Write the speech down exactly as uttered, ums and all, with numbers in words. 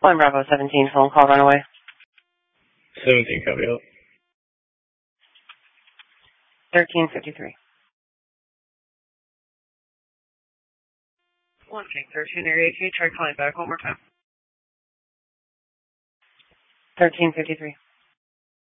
One Bravo seventeen, phone call runaway. seventeen, copy out. thirteen fifty-three. One King thirteen area, can you try calling back one more time? thirteen fifty-three.